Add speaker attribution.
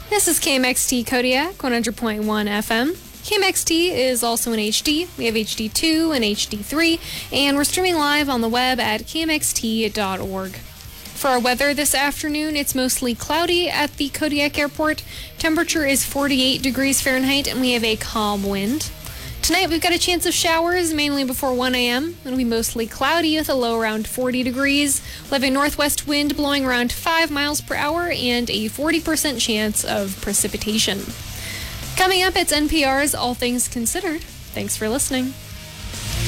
Speaker 1: This is KMXT Kodiak 100.1 FM. KMXT is also in HD. We have HD2 and HD3, and we're streaming live on the web at kmxt.org. For our weather this afternoon, it's mostly cloudy at the Kodiak Airport. Temperature is 48 degrees Fahrenheit, and we have a calm wind. Tonight, we've got a chance of showers, mainly before 1 a.m. It'll be mostly cloudy with a low around 40 degrees. We'll have a northwest wind blowing around 5 miles per hour and a 40% chance of precipitation. Coming up, it's NPR's All Things Considered. Thanks for listening.